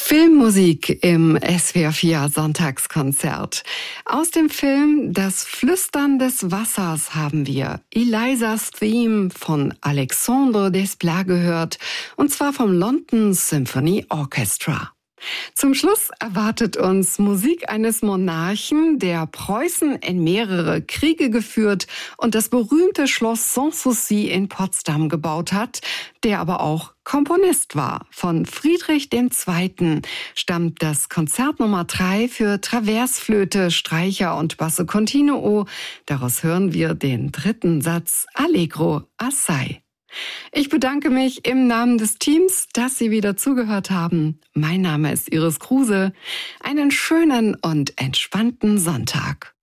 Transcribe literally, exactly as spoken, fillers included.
Filmmusik im S W R vier Sonntagskonzert. Aus dem Film Das Flüstern des Wassers haben wir Eliza's Theme von Alexandre Desplat gehört, und zwar vom London Symphony Orchestra. Zum Schluss erwartet uns Musik eines Monarchen, der Preußen in mehrere Kriege geführt und das berühmte Schloss Sanssouci in Potsdam gebaut hat, der aber auch Komponist war. Von Friedrich der Zweite. stammt das Konzert Nummer drei für Traversflöte, Streicher und Basso Continuo. Daraus hören wir den dritten Satz Allegro assai. Ich bedanke mich im Namen des Teams, dass Sie wieder zugehört haben. Mein Name ist Iris Kruse. Einen schönen und entspannten Sonntag.